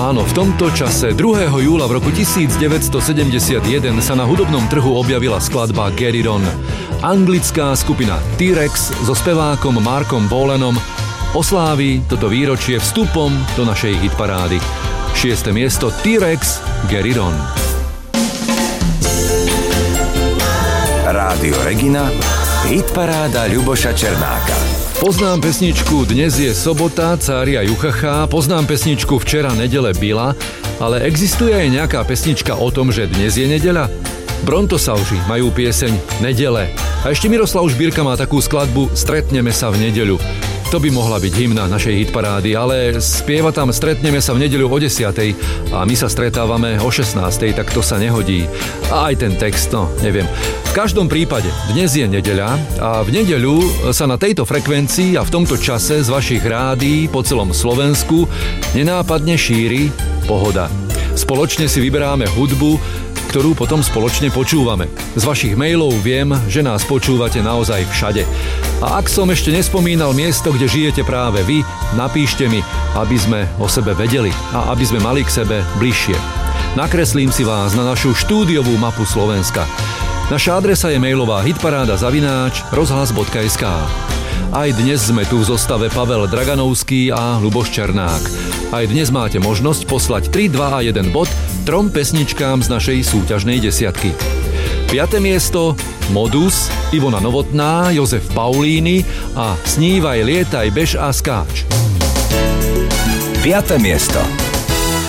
Áno, v tomto čase 2. júla v roku 1971 sa na hudobnom trhu objavila skladba Get It On. Anglická skupina T-Rex so spevákom Markom Bolanom oslávi toto výročie vstupom do našej hitparády. 6. miesto T-Rex Get It On. Rádio Regina, hitparáda Ľuboša Černáka. Poznám pesničku Dnes je sobota, Cária Juchacha, poznám pesničku Včera nedele byla, ale existuje aj nejaká pesnička o tom, že dnes je nedeľa? Brontosauři majú pieseň Nedele. A ešte Miroslav Žbírka má takú skladbu Stretneme sa v nedeľu. To by mohla byť hymna našej hitparády, ale spieva tam Stretneme sa v nedeľu o 10:00 a my sa stretávame o 16:00, tak to sa nehodí. A aj ten text, no, neviem. V každom prípade, dnes je nedeľa a v nedeľu sa na tejto frekvencii a v tomto čase z vašich rádií po celom Slovensku nenápadne šíri pohoda. Spoločne si vyberáme hudbu, ktorú potom spoločne počúvame. Z vašich mailov viem, že nás počúvate naozaj všade. A ak som ešte nespomínal miesto, kde žijete práve vy, napíšte mi, aby sme o sebe vedeli a aby sme mali k sebe bližšie. Nakreslím si vás na našu štúdiovú mapu Slovenska. Naša adresa je mailová hitparáda@rozhlas.sk. Aj dnes sme tu v zostave Pavel Draganovský a Ľuboš Černák. Aj dnes máte možnosť poslať 3, 2 a 1 bod 3 pesničkám z našej súťažnej desiatky. 5. miesto Modus, Ivona Novotná, Jozef Paulíny a Snívaj, lietaj, bež a skáč. 5. miesto.